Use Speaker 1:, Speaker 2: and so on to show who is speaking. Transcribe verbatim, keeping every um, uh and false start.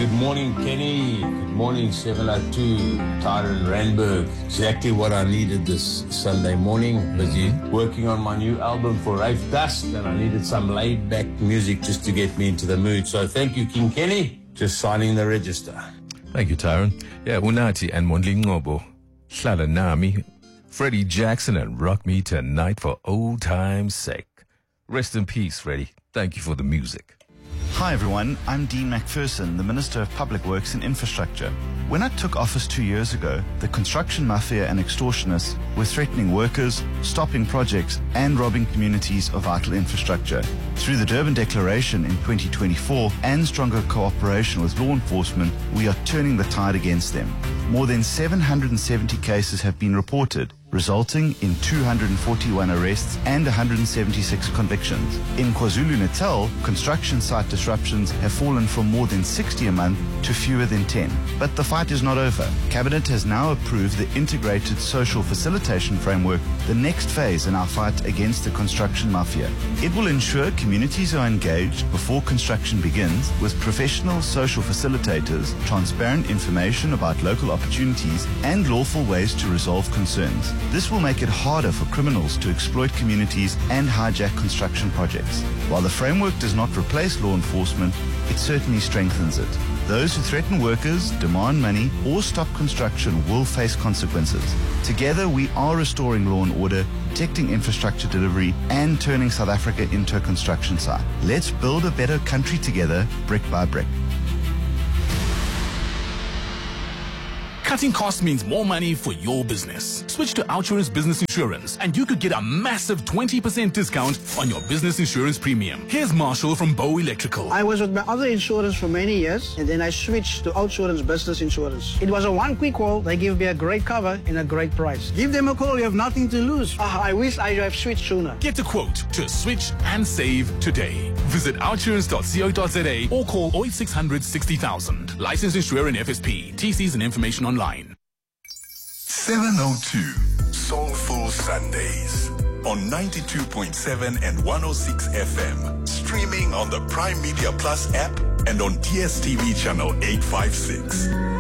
Speaker 1: Good morning, Kenny. Good morning, seven oh two, Tyron Randberg. Exactly what I needed this Sunday morning. Busy working on my new album for Rafe Dust, and I needed some laid-back music just to get me into the mood. So thank you, King Kenny. Just signing the register.
Speaker 2: Thank you, Tyron. Yeah, Unati and Mondli Ngobo, Hlala Nami, Freddie Jackson, and Rock Me Tonight for old time's sake. Rest in peace, Freddie. Thank you for the music.
Speaker 3: Hi everyone, I'm Dean McPherson, the Minister of Public Works and Infrastructure. When I took office two years ago, the construction mafia and extortionists were threatening workers, stopping projects, and robbing communities of vital infrastructure. Through the Durban Declaration in twenty twenty-four and stronger cooperation with law enforcement, we are turning the tide against them. More than seven hundred seventy cases have been reported, resulting in two hundred forty-one arrests and one hundred seventy-six convictions. In KwaZulu-Natal, construction site disruptions have fallen from more than sixty a month to fewer than ten. But the fight is not over. Cabinet has now approved the Integrated Social Facilitation Framework, the next phase in our fight against the construction mafia. It will ensure communities are engaged before construction begins with professional social facilitators, transparent information about local opportunities, and lawful ways to resolve concerns. This will make it harder for criminals to exploit communities and hijack construction projects. While the framework does not replace law enforcement, it certainly strengthens it. Those who threaten workers, demand money, or stop construction will face consequences. Together, we are restoring law and order, protecting infrastructure delivery, and turning South Africa into a construction site. Let's build a better country together, brick by brick.
Speaker 4: Cutting costs means more money for your business. Switch to Outsurance Business Insurance and you could get a massive twenty percent discount on your business insurance premium. Here's Marshall from Bow Electrical.
Speaker 5: I was with my other insurance for many years and then I switched to Outsurance Business Insurance. It was a one quick call. They give me a great cover and a great price. Give them a call. You have nothing to lose. Ah, I wish I have switched sooner.
Speaker 4: Get a quote to switch and save today. Visit outsurance dot co dot za or call oh eight six hundred sixty thousand. Licensed insurer and F S P. T Cs and information online.
Speaker 6: seven oh two Soulful Sundays on ninety-two point seven and one oh six F M. Streaming on the Prime Media Plus app and on D S T V channel eight fifty-six.